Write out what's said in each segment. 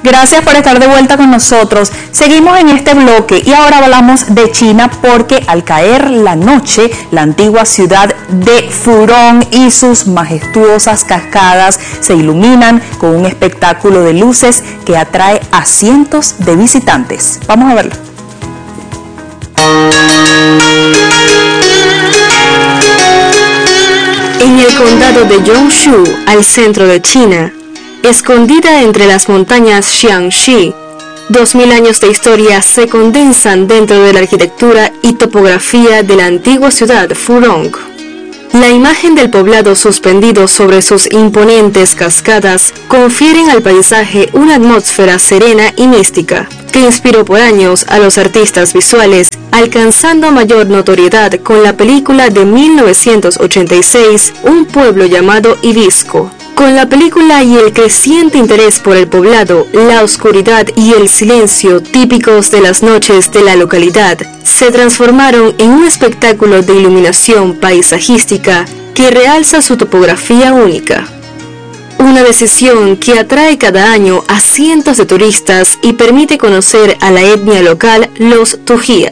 Gracias por estar de vuelta con nosotros. Seguimos en este bloque y ahora hablamos de China porque al caer la noche, la antigua ciudad de Furong y sus majestuosas cascadas se iluminan con un espectáculo de luces que atrae a cientos de visitantes. Vamos a verlo. En el condado de Yongzhou, al centro de China, escondida entre las montañas Xiangxi, 2000 años de historia se condensan dentro de la arquitectura y topografía de la antigua ciudad Furong. La imagen del poblado suspendido sobre sus imponentes cascadas confieren al paisaje una atmósfera serena y mística, que inspiró por años a los artistas visuales, alcanzando mayor notoriedad con la película de 1986, Un pueblo llamado Ibisco. Con la película y el creciente interés por el poblado, la oscuridad y el silencio típicos de las noches de la localidad se transformaron en un espectáculo de iluminación paisajística que realza su topografía única. Una decisión que atrae cada año a cientos de turistas y permite conocer a la etnia local, los Tujia.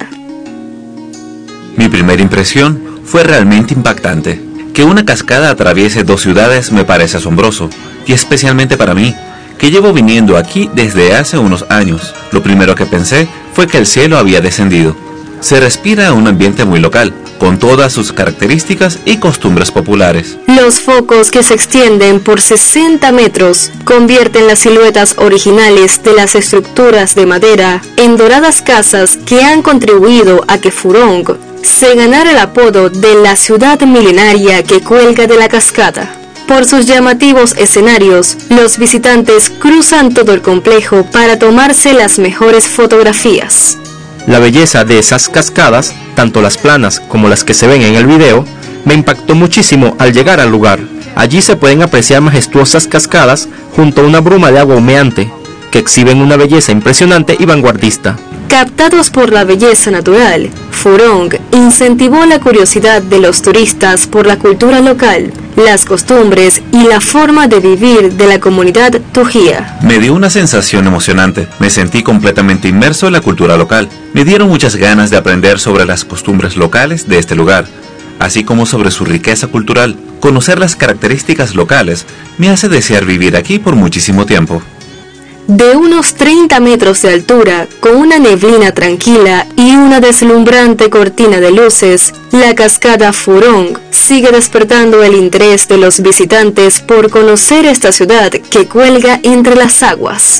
Mi primera impresión fue realmente impactante. Que una cascada atraviese dos ciudades me parece asombroso, y especialmente para mí, que llevo viniendo aquí desde hace unos años. Lo primero que pensé fue que el cielo había descendido. Se respira un ambiente muy local, con todas sus características y costumbres populares. Los focos que se extienden por 60 metros convierten las siluetas originales de las estructuras de madera en doradas casas que han contribuido a que Furong se ganara el apodo de la ciudad milenaria que cuelga de la cascada. Por sus llamativos escenarios, los visitantes cruzan todo el complejo para tomarse las mejores fotografías. La belleza de esas cascadas, tanto las planas como las que se ven en el video, me impactó muchísimo al llegar al lugar. Allí se pueden apreciar majestuosas cascadas junto a una bruma de agua humeante, que exhiben una belleza impresionante y vanguardista. Captados por la belleza natural, Furong incentivó la curiosidad de los turistas por la cultura local, las costumbres y la forma de vivir de la comunidad Tujia. Me dio una sensación emocionante, me sentí completamente inmerso en la cultura local. Me dieron muchas ganas de aprender sobre las costumbres locales de este lugar, así como sobre su riqueza cultural. Conocer las características locales me hace desear vivir aquí por muchísimo tiempo. De unos 30 metros de altura, con una neblina tranquila y una deslumbrante cortina de luces, la cascada Furong sigue despertando el interés de los visitantes por conocer esta ciudad que cuelga entre las aguas.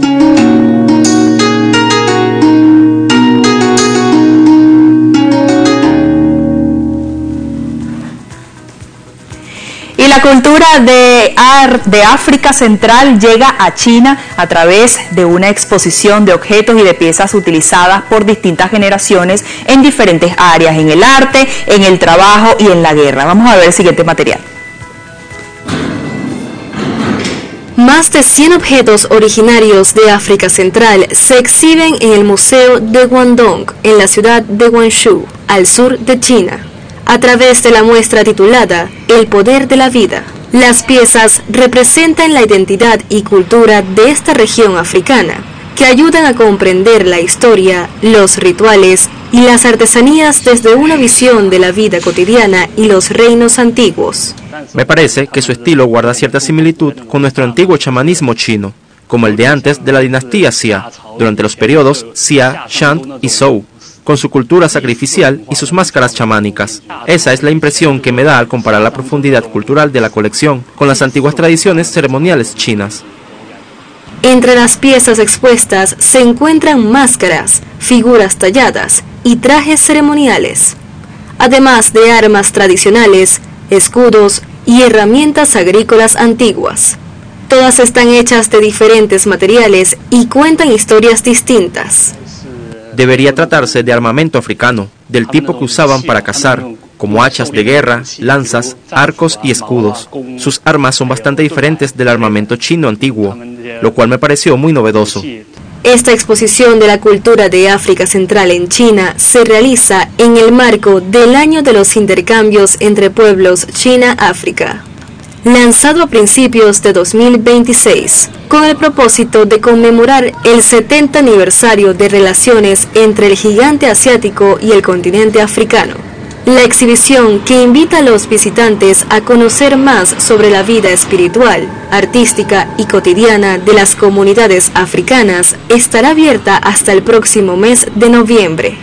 Y la cultura de África Central llega a China a través de una exposición de objetos y de piezas utilizadas por distintas generaciones en diferentes áreas, en el arte, en el trabajo y en la guerra. Vamos a ver el siguiente material. Más de 100 objetos originarios de África Central se exhiben en el Museo de Guangdong, en la ciudad de Guangzhou, al sur de China, a través de la muestra titulada El poder de la vida. Las piezas representan la identidad y cultura de esta región africana, que ayudan a comprender la historia, los rituales y las artesanías desde una visión de la vida cotidiana y los reinos antiguos. Me parece que su estilo guarda cierta similitud con nuestro antiguo chamanismo chino, como el de antes de la dinastía Xia, durante los periodos Xia, Shang y Zhou, con su cultura sacrificial y sus máscaras chamánicas. Esa es la impresión que me da al comparar la profundidad cultural de la colección con las antiguas tradiciones ceremoniales chinas. Entre las piezas expuestas se encuentran máscaras, figuras talladas y trajes ceremoniales, además de armas tradicionales, escudos y herramientas agrícolas antiguas. Todas están hechas de diferentes materiales y cuentan historias distintas. Debería tratarse de armamento africano, del tipo que usaban para cazar, como hachas de guerra, lanzas, arcos y escudos. Sus armas son bastante diferentes del armamento chino antiguo, lo cual me pareció muy novedoso. Esta exposición de la cultura de África Central en China se realiza en el marco del Año de los Intercambios entre Pueblos China-África. lanzado a principios de 2026, con el propósito de conmemorar el 70 aniversario de relaciones entre el gigante asiático y el continente africano. La exhibición, que invita a los visitantes a conocer más sobre la vida espiritual, artística y cotidiana de las comunidades africanas, estará abierta hasta el próximo mes de noviembre.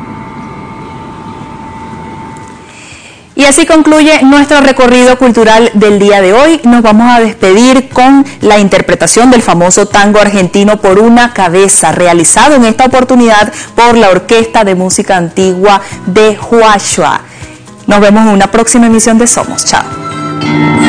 Y así concluye nuestro recorrido cultural del día de hoy. Nos vamos a despedir con la interpretación del famoso tango argentino Por una cabeza, realizado en esta oportunidad por la Orquesta de Música Antigua de Huayhuash. Nos vemos en una próxima emisión de Somos. Chao.